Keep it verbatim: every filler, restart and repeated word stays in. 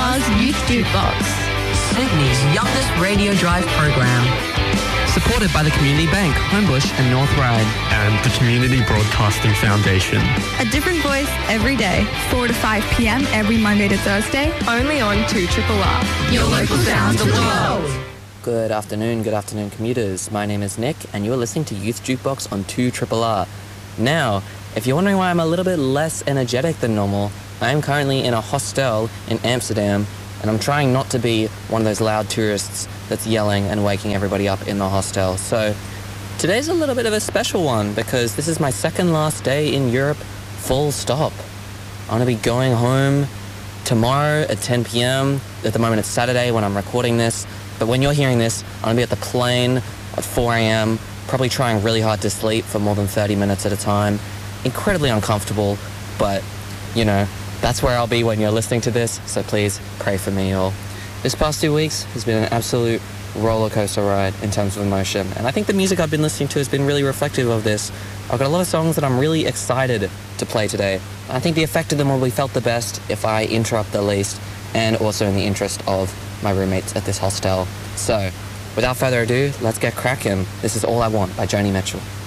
La's Youth Jukebox, Sydney's youngest radio drive program. Supported by the Community Bank, Homebush and North Ryde. And the Community Broadcasting Foundation. A different voice every day, four to five p.m. every Monday to Thursday, only on two Triple R. Your local sounds of the world. Good afternoon, good afternoon, commuters. My name is Nick, and you are listening to Youth Jukebox on two Triple R. Now, if you're wondering why I'm a little bit less energetic than normal, I am currently in a hostel in Amsterdam, and I'm trying not to be one of those loud tourists that's yelling and waking everybody up in the hostel. So today's a little bit of a special one because this is my second last day in Europe, full stop. I'm gonna be going home tomorrow at ten p.m. At the moment it's Saturday when I'm recording this, but when you're hearing this, I'm gonna be at the plane at four a.m., probably trying really hard to sleep for more than thirty minutes at a time. Incredibly uncomfortable, but you know, that's where I'll be when you're listening to this, so please pray for me, y'all. This past two weeks has been an absolute roller coaster ride in terms of emotion, and I think the music I've been listening to has been really reflective of this. I've got a lot of songs that I'm really excited to play today. I think the effect of them will be felt the best if I interrupt the least, and also in the interest of my roommates at this hostel. So, without further ado, let's get cracking. This is All I Want by Joni Mitchell.